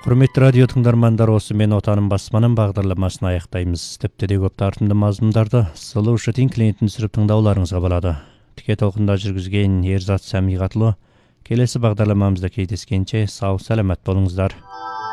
Құрметті радио тыңдармандар, осы мен отаным басманым бағдарламасын аяқтаймыз. Тіпті де көп тартымды мазмұндарды Solution клиентін түсіріп тыңдауларыңызға болады. Тіке толқында жүргізген Ерзат Сәмиғатұлы. Келесі бағдарламамызда кездескенше сау саламат болыңыздар.